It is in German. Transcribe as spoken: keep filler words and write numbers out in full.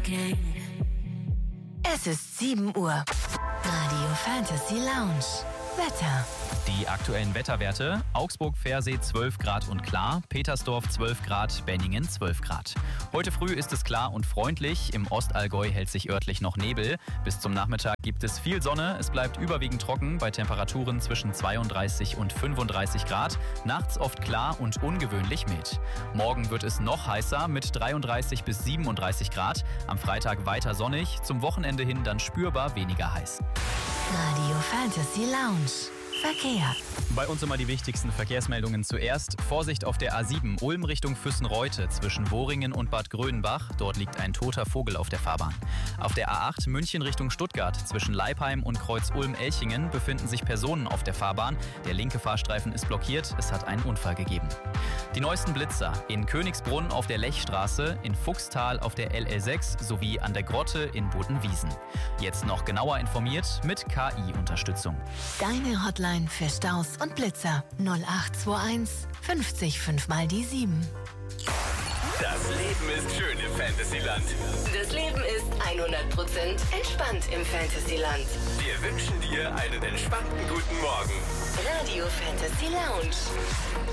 Gang. Es ist sieben Uhr. Radio Fantasy Lounge. Wetter. Die aktuellen Wetterwerte: Augsburg-Pfersee zwölf Grad und klar, Petersdorf zwölf Grad, Benningen zwölf Grad. Heute früh ist es klar und freundlich, im Ostallgäu hält sich örtlich noch Nebel. Bis zum Nachmittag gibt es viel Sonne, es bleibt überwiegend trocken bei Temperaturen zwischen zweiunddreißig und fünfunddreißig Grad, nachts oft klar und ungewöhnlich mild. Morgen wird es noch heißer mit dreiunddreißig bis siebenunddreißig Grad, am Freitag weiter sonnig, zum Wochenende hin dann spürbar weniger heiß. Radio Fantasy Lounge. Verkehr. Bei uns immer die wichtigsten Verkehrsmeldungen zuerst. Vorsicht auf der A sieben, Ulm Richtung Füssen-Reute zwischen Wohringen und Bad Grödenbach. Dort liegt ein toter Vogel auf der Fahrbahn. Auf der A acht, München Richtung Stuttgart zwischen Leipheim und Kreuz Ulm-Elchingen befinden sich Personen auf der Fahrbahn. Der linke Fahrstreifen ist blockiert. Es hat einen Unfall gegeben. Die neuesten Blitzer in Königsbrunn auf der Lechstraße, in Fuchstal auf der L L sechs sowie an der Grotte in Bodenwiesen. Jetzt noch genauer informiert mit K I-Unterstützung. Deine Hotline für Staus und Blitzer null acht zwei eins fünfzig fünf mal die sieben. Das Leben ist schön im Fantasyland. Das Leben ist hundert Prozent entspannt im Fantasyland. Wir wünschen dir einen entspannten guten Morgen. Radio Fantasy Lounge.